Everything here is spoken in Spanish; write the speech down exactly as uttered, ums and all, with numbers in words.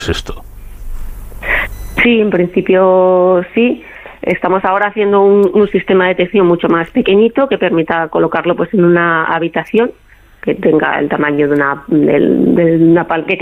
es esto? Sí, en principio sí. Estamos ahora haciendo un, un sistema de detección mucho más pequeñito que permita colocarlo pues en una habitación que tenga el tamaño de una, de, de una palqueta